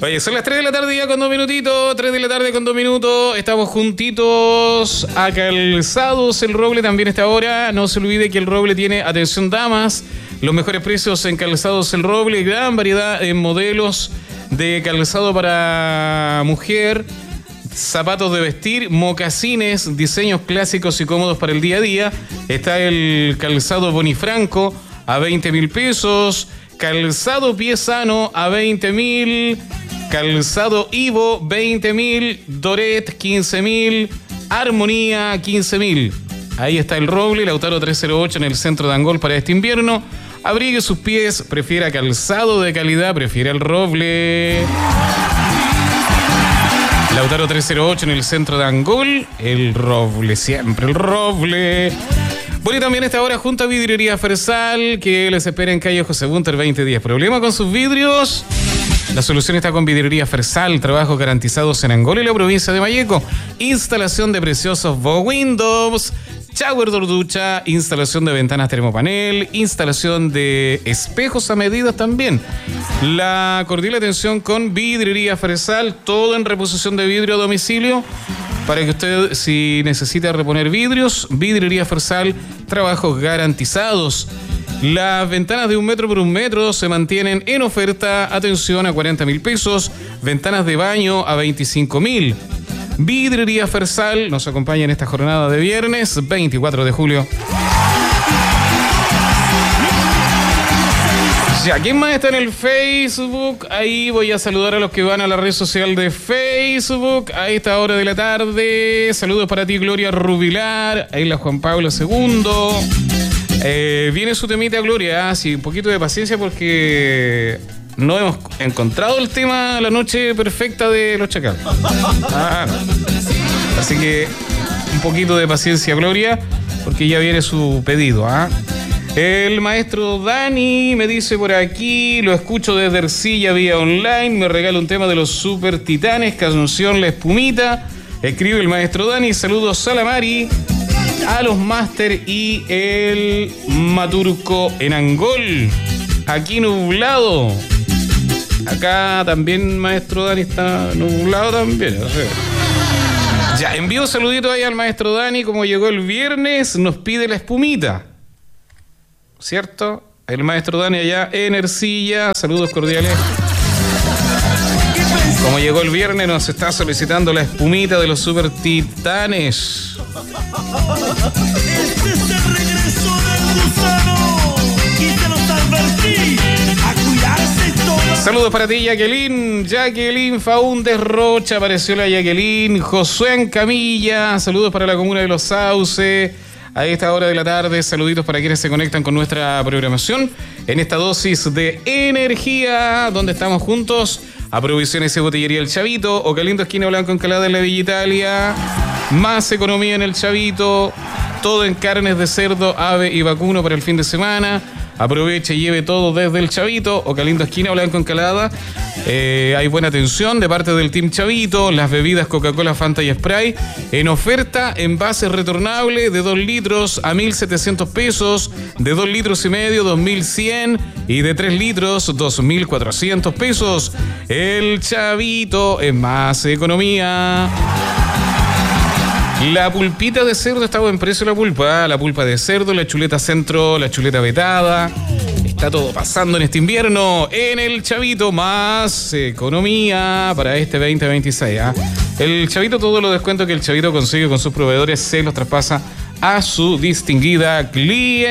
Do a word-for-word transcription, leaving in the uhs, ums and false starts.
Oye, son las tres de la tarde ya con dos minutitos, tres de la tarde con dos minutos, estamos juntitos a Calzados El Roble también esta hora. No se olvide que El Roble tiene, atención damas, los mejores precios en Calzados El Roble, gran variedad en modelos de calzado para mujer, zapatos de vestir, mocasines, diseños clásicos y cómodos para el día a día. Está el calzado Bonifranco a veinte mil pesos, calzado Piesano a veinte mil, calzado Ivo veinte mil, Doret quince mil, Armonía quince mil. Ahí está El Roble, Lautaro trescientos ocho en el centro de Angol para este invierno. Abrigue sus pies, prefiera calzado de calidad, prefiere El Roble. Lautaro trescientos ocho en el centro de Angol, El Roble, siempre El Roble. Bueno, y también esta hora junto a Vidriería Fersal, que les espera en calle José Bunter veinte diez. ¿Problema con sus vidrios? La solución está con Vidriería Fersal, trabajos garantizados en Angol y la provincia de Malleco. Instalación de preciosos Bow Windows, shower door ducha, instalación de ventanas termopanel, instalación de espejos a medidas también. La cordial atención con Vidriería Fersal, todo en reposición de vidrio a domicilio. Para que usted, si necesita reponer vidrios, Vidriería Fersal, trabajos garantizados. Las ventanas de un metro por un metro se mantienen en oferta, atención, a cuarenta mil pesos. Ventanas de baño a veinticinco mil. Vidriería Fersal nos acompaña en esta jornada de viernes, veinticuatro de julio. Ya, ¿quién más está en el Facebook? Ahí voy a saludar a los que van a la red social de Facebook a esta hora de la tarde. Saludos para ti, Gloria Rubilar. Ahí la Juan Pablo segundo. Eh, viene su temita, Gloria. ¿eh? Sí, un poquito de paciencia porque no hemos encontrado el tema La Noche Perfecta de los Chacales. Ah, no. Así que un poquito de paciencia, Gloria, porque ya viene su pedido, ¿ah? ¿eh? El maestro Dani me dice por aquí, lo escucho desde Ercilla vía online, me regala un tema de los Super Titanes, canción La Espumita. Escribe el maestro Dani, saludos a la Mari, a los Máster y el Maturco en Angol. Aquí nublado. Acá también, maestro Dani, está nublado también. O sea. Ya, envío un saludito ahí al maestro Dani, como llegó el viernes, nos pide La Espumita. ¿Cierto? El maestro Dani allá en Ercilla. Saludos cordiales. Como llegó el viernes, nos está solicitando La Espumita de los Super Titanes. Este es el regreso del gusano. Y se los advertí. A cuidarse todos. Saludos para ti, Jacqueline. Jacqueline Faúndez Rocha. Apareció la Jacqueline. Josué en Camilla. Saludos para la comuna de Los Sauces. A esta hora de la tarde, saluditos para quienes se conectan con nuestra programación en esta dosis de energía, donde estamos juntos a Provisiones y Botillería El Chavito, Ocalindo esquina Blanco Encalada en la Villa Italia, más economía en El Chavito, todo en carnes de cerdo, ave y vacuno para el fin de semana. Aproveche y lleve todo desde El Chavito, Ocalindo esquina Blanco Encalada. Eh, hay buena atención de parte del Team Chavito. Las bebidas Coca-Cola, Fanta y Sprite en oferta, envases retornables de dos litros a mil setecientos pesos, de dos litros y medio dos mil cien y de tres litros dos mil cuatrocientos pesos. El Chavito es más economía. La pulpita de cerdo está a buen precio, la pulpa, ¿eh? La pulpa de cerdo, la chuleta centro, la chuleta vetada. Está todo pasando en este invierno en El Chavito, más economía para este veinte veintiséis. ¿eh? El Chavito, todo lo descuento que el Chavito consigue con sus proveedores se los traspasa a su distinguida clientela.